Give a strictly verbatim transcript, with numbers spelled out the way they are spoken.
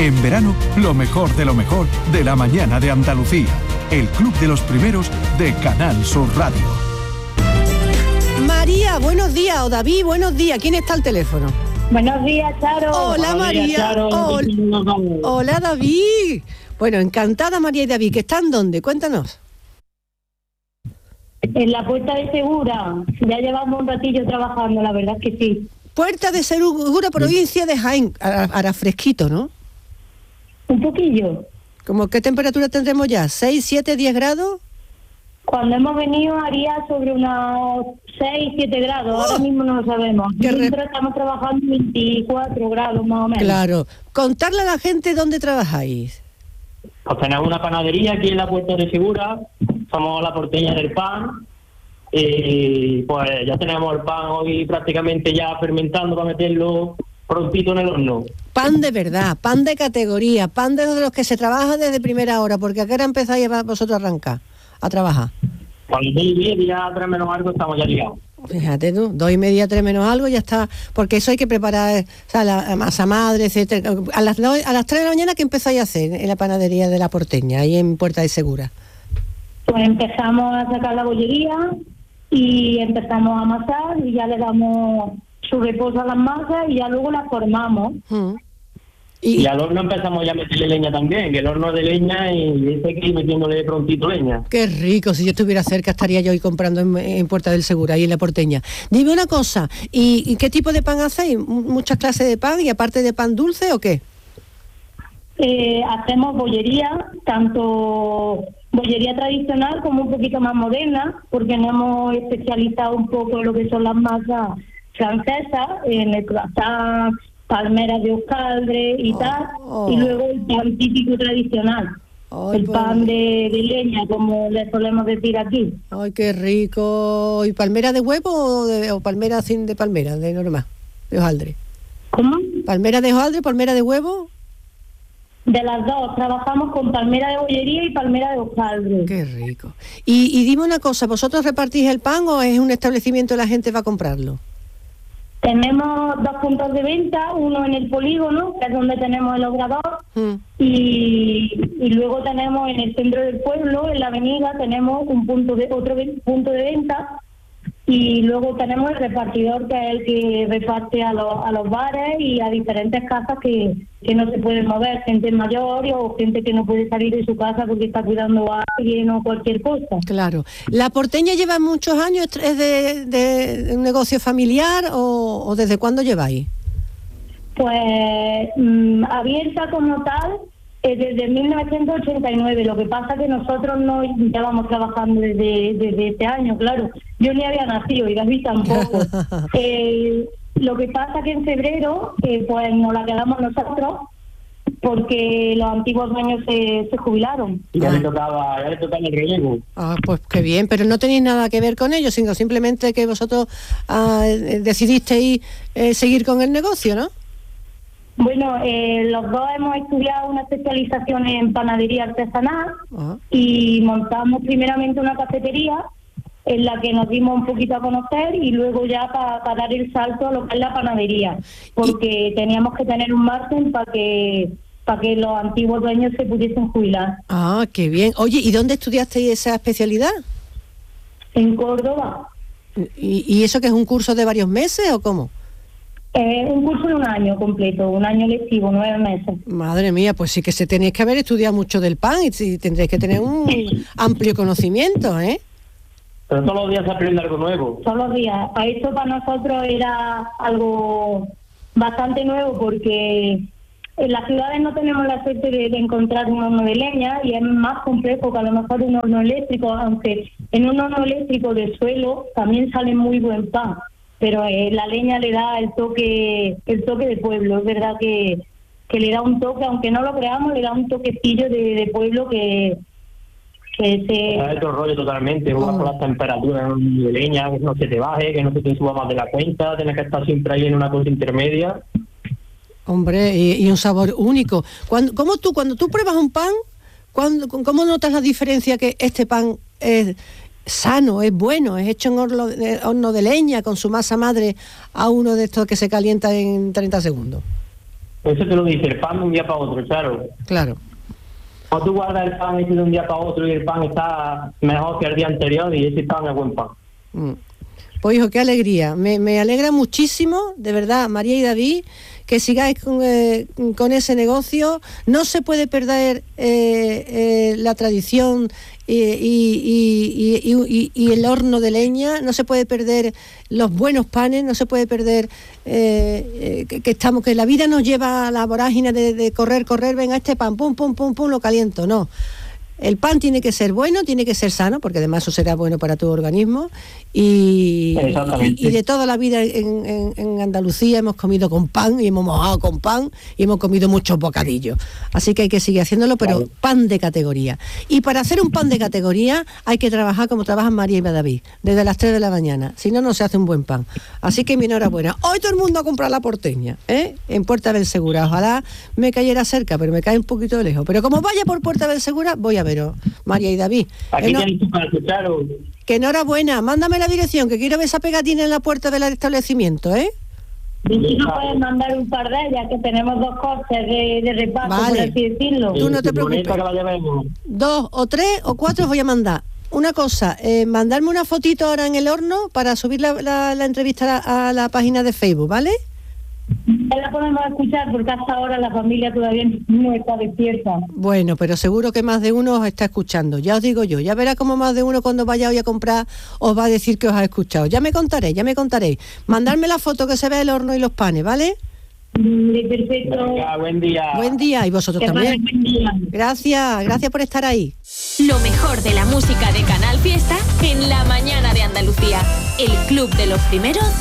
En verano, lo mejor de lo mejor de la mañana de Andalucía. El club de los primeros de Canal Sur Radio. María, buenos días. O David, buenos días. ¿Quién está al teléfono? Buenos días, Charo. Hola, Buenos María. días, Charo. Hola. Hola, David. Bueno, encantada María y David. ¿Que están dónde? Cuéntanos. En la Puerta de Segura. Ya llevamos un ratillo trabajando, la verdad es que sí. Puerta de Segura, provincia de Jaén. Ahora fresquito, ¿no? Un poquillo. ¿Cómo qué temperatura tendremos ya? ¿seis, siete, diez grados? Cuando hemos venido haría sobre unos seis, siete grados. ¡Oh! Ahora mismo no lo sabemos. Nosotros re... estamos trabajando veinticuatro grados más o menos. Claro. Contarle a la gente dónde trabajáis. Pues tenemos una panadería aquí en la Puerta de Segura. Somos la porteña del pan. Y pues ya tenemos el pan hoy prácticamente ya fermentando para meterlo prontito en el horno. Pan de verdad, pan de categoría, pan de los que se trabaja desde primera hora, porque a qué hora empezáis vosotros a arrancar, a trabajar. Cuando dos y media, tres menos algo, estamos ya ligados. Fíjate tú, dos y media, tres menos algo, ya está, porque eso hay que preparar, o sea, la masa madre, etcétera. A las, a las tres de la mañana, ¿qué empezáis a hacer en la panadería de la Porteña, ahí en Puerta de Segura? Pues empezamos a sacar la bollería y empezamos a amasar y ya le damos su reposo a las masas y ya luego las formamos. Mm. Y, y al horno empezamos ya a meterle leña también, que el horno es de leña y ese que ir metiéndole prontito leña. Qué rico, si yo estuviera cerca estaría yo hoy comprando en, en Puerta del Segura, ahí en la Porteña. Dime una cosa, ¿y, y qué tipo de pan hacéis? ¿Muchas clases de pan y aparte de pan dulce o qué? Eh, hacemos bollería, tanto bollería tradicional como un poquito más moderna, porque nos hemos especializado un poco en lo que son las masas francesas, en el croissant, palmeras de hojaldre y oh, tal, oh. y luego el pan típico tradicional, oh, el pan pues... de, de leña, como le solemos decir aquí. ¡Ay, qué rico! ¿Y palmera de huevo o, de, o palmera sin de palmera, de normal, de hojaldre? ¿Cómo? ¿Palmera de hojaldre, palmera de huevo? De las dos, trabajamos con palmera de bollería y palmera de hojaldre. ¡Qué rico! Y, y dime una cosa, ¿vosotros repartís el pan o es un establecimiento y la gente va a comprarlo? Tenemos dos puntos de venta, uno en el polígono, que es donde tenemos el obrador, mm. y, y luego tenemos en el centro del pueblo, en la avenida, tenemos un punto de otro punto de venta, y luego tenemos el repartidor, que es el que reparte a los, a los bares y a diferentes casas que, que no se pueden mover, gente mayor o gente que no puede salir de su casa porque está cuidando a alguien o cualquier cosa. Claro. ¿La Porteña lleva muchos años? ¿Es de, de, de un negocio familiar o, o desde cuándo lleváis? Pues mmm, abierta como tal eh, desde mil novecientos ochenta y nueve. Lo que pasa que nosotros no llevamos trabajando desde, desde este año, claro. Yo ni había nacido y David tampoco. eh, lo que pasa que en febrero eh, pues nos la quedamos nosotros porque los antiguos dueños se, se jubilaron. Y ya ah. le tocaba, ya le tocaba el relevo. Ah, pues qué bien, pero no tenéis nada que ver con ellos, sino simplemente que vosotros ah, decidisteis eh, seguir con el negocio, ¿no? Bueno, eh, los dos hemos estudiado una especialización en panadería artesanal uh-huh. y montamos primeramente una cafetería en la que nos dimos un poquito a conocer y luego ya para pa dar el salto a lo que es la panadería, porque ¿Y? teníamos que tener un margen para que para que los antiguos dueños se pudiesen jubilar. Ah, qué bien. Oye, ¿y dónde estudiaste esa especialidad? En Córdoba. ¿Y, y eso que es un curso de varios meses o cómo? Eh, un curso de un año completo, un año lectivo, nueve meses. Madre mía, pues sí que se tenéis que haber estudiado mucho del pan y sí, tendréis que tener un amplio conocimiento, ¿eh? Pero todos los días se aprende algo nuevo. Todos los días. Esto para nosotros era algo bastante nuevo porque en las ciudades no tenemos la suerte de, de encontrar un horno de leña y es más complejo que a lo mejor un horno eléctrico, aunque en un horno eléctrico de suelo también sale muy buen pan. Pero eh, la leña le da el toque el toque de pueblo, es verdad que, que le da un toque, aunque no lo creamos, le da un toquecillo de, de pueblo que, que se... Es otro rollo totalmente, jugar con las temperaturas de leña, que no se te baje, que no se te suba más de la cuenta, tienes que estar siempre ahí en una cosa intermedia. Hombre, y, y un sabor único. Cuando, ¿cómo tú, cuando tú pruebas un pan, cuando, ¿cómo notas la diferencia que este pan es sano, es bueno, es hecho en horno de, horno de leña con su masa madre a uno de estos que se calienta en treinta segundos? Eso te lo dice el pan de un día para otro, claro. Claro. Cuando tú guardas el pan ese de un día para otro y el pan está mejor que el día anterior y ese pan es buen pan. Mm. Pues hijo, qué alegría. Me, me alegra muchísimo, de verdad, María y David, que sigáis con, eh, con ese negocio. No se puede perder eh, eh, la tradición y, y, y, y, y el horno de leña, no se puede perder los buenos panes, no se puede perder eh, eh, que, que estamos que la vida nos lleva a la vorágine de, de correr, correr, venga este pan, pum, pum, pum, pum, lo caliento, no. El pan tiene que ser bueno, tiene que ser sano, porque además eso será bueno para tu organismo. Y, y, y de toda la vida en, en, en Andalucía hemos comido con pan y hemos mojado con pan y hemos comido muchos bocadillos. Así que hay que seguir haciéndolo, pero claro, pan de categoría. Y para hacer un pan de categoría hay que trabajar como trabajan María y David, desde las tres de la mañana. Si no, no se hace un buen pan. Así que mi enhorabuena. Hoy todo el mundo a comprar la porteña, ¿eh? En Puerta del Segura. Ojalá me cayera cerca, pero me cae un poquito de lejos. Pero como vaya por Puerta del Segura, voy a veros, María y David. Aquí Eno... tienes tú para escucharos. Que enhorabuena, mándame la dirección, que quiero ver esa pegatina en la puerta del establecimiento, ¿eh? Y si no puedes mandar un par de ellas, que tenemos dos coches de, de reparto, vale, por así decirlo. Tú no te preocupes. Dos o tres o cuatro os voy a mandar. Una cosa, eh, mandarme una fotito ahora en el horno para subir la, la, la entrevista a, a la página de Facebook, ¿vale? Ya la podemos escuchar porque hasta ahora la familia todavía no está despierta. Bueno, pero seguro que más de uno os está escuchando. Ya os digo yo, ya verá como más de uno cuando vaya hoy a comprar os va a decir que os ha escuchado. Ya me contaréis, ya me contaréis. Mandarme la foto que se ve el horno y los panes, ¿vale? Sí, perfecto. Venga, buen día. Buen día, y vosotros que también. Buen día. Gracias, gracias por estar ahí. Lo mejor de la música de Canal Fiesta en la mañana de Andalucía. El Club de los Primeros